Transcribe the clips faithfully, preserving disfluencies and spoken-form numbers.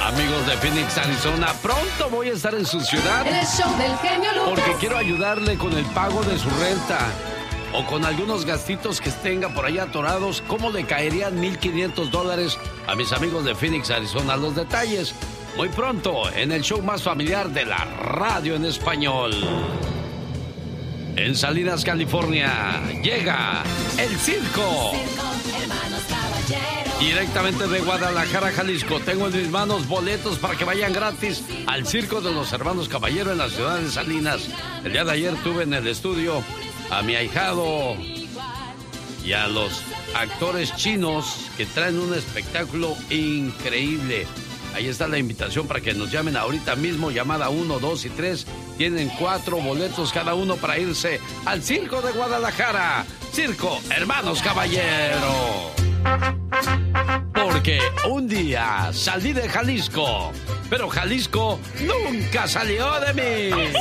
Amigos de Phoenix, Arizona, pronto voy a estar en su ciudad. En el show del genio Lucas. Porque quiero ayudarle con el pago de su renta. O con algunos gastitos que tenga por ahí atorados. ¿Cómo le caerían mil quinientos dólares a mis amigos de Phoenix, Arizona? Los detalles muy pronto en el show más familiar de la radio en español. En Salinas, California, llega el circo. Directamente de Guadalajara, Jalisco. Tengo en mis manos boletos para que vayan gratis al Circo de los Hermanos Caballero en la ciudad de Salinas. El día de ayer tuve en el estudio a mi ahijado y a los actores chinos que traen un espectáculo increíble. Ahí está la invitación para que nos llamen ahorita mismo. Llamada uno, dos y tres. Tienen cuatro boletos cada uno para irse al Circo de Guadalajara. Circo Hermanos Caballero. Porque un día salí de Jalisco, pero Jalisco nunca salió de mí.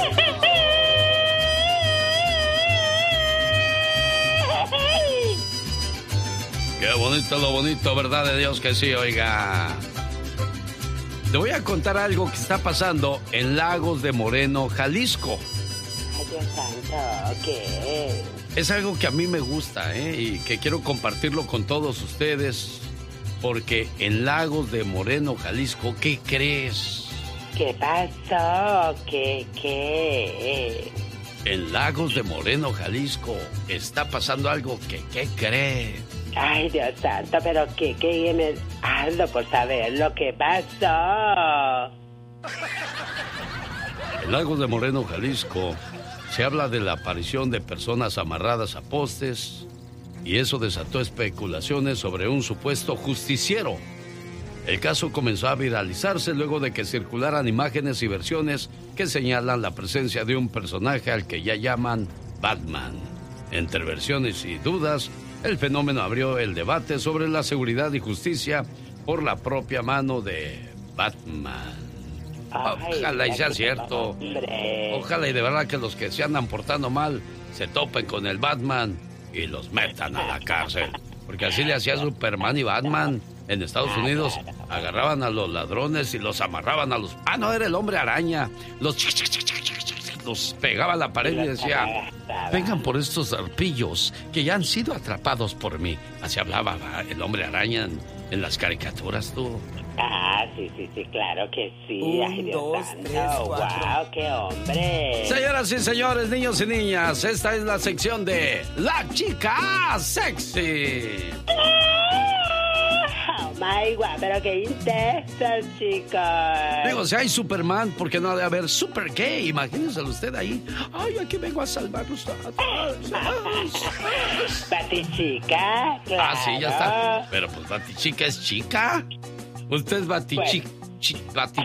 Qué bonito lo bonito, ¿verdad de Dios que sí, oiga? Te voy a contar algo que está pasando en Lagos de Moreno, Jalisco. Ay, Dios santo, ¿qué? Es algo que a mí me gusta, ¿eh? Y que quiero compartirlo con todos ustedes. Porque en Lagos de Moreno, Jalisco, ¿qué crees? ¿Qué pasó? ¿Qué, qué? En Lagos de Moreno, Jalisco, está pasando algo que, ¿qué crees? Ay, Dios santo, pero ¿qué, qué? Me ando por saber lo que pasó. En Lagos de Moreno, Jalisco, se habla de la aparición de personas amarradas a postes y eso desató especulaciones sobre un supuesto justiciero. El caso comenzó a viralizarse luego de que circularan imágenes y versiones que señalan la presencia de un personaje al que ya llaman Batman. Entre versiones y dudas, el fenómeno abrió el debate sobre la seguridad y justicia por la propia mano de Batman. Ay, ojalá y sea cierto. Hombre. Ojalá y de verdad que los que se andan portando mal se topen con el Batman y los metan a la cárcel. Porque así le hacía Superman y Batman. En Estados Unidos agarraban a los ladrones y los amarraban a los... Ah, no, era el Hombre Araña. Los... los pegaba a la pared y decía: vengan por estos arpillos que ya han sido atrapados por mí. Así hablaba el Hombre Araña en, en las caricaturas, tú. Ah, sí, sí, sí, claro que sí. Un, Ay, Dios dos, santo. tres, cuatro. Wow, qué hombre. Señoras y señores, niños y niñas, esta es la sección de La Chica Sexy. Oh my God, pero qué intenso, chicos. Digo, si hay Superman, ¿por qué no ha de haber Super Gay? Imagínenselo usted ahí. Ay, aquí vengo a salvarlos. Batichica, claro. Ah, sí, ya está. Pero pues Batichica es chica. Usted es Batichica. Chi, bati...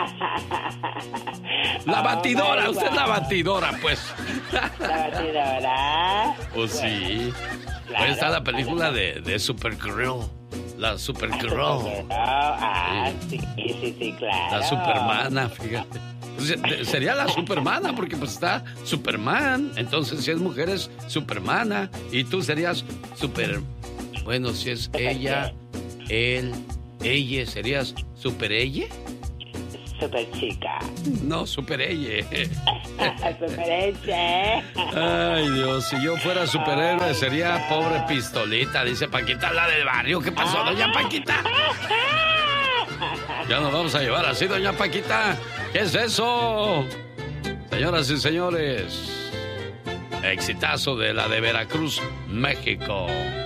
La batidora, oh usted es la batidora, pues. La batidora. Pues sí. Claro, Ahí está la película de, de Supergirl. La Supergirl. Ah, sí, sí, sí, claro. La Supermana, fíjate. Pues, sería la Supermana, porque pues está Superman. Entonces, si es mujer, es Supermana. Y tú serías Super... Bueno, si es ella, él, ella, ¿serías Super ella? Super chica. No, Super ella. Super ella. Ay, Dios, si yo fuera superhéroe sería pobre Pistolita, dice Paquita, la del barrio. ¿Qué pasó, doña Paquita? Ya nos vamos a llevar así, doña Paquita. ¿Qué es eso? Señoras y señores, exitazo de la de Veracruz, México.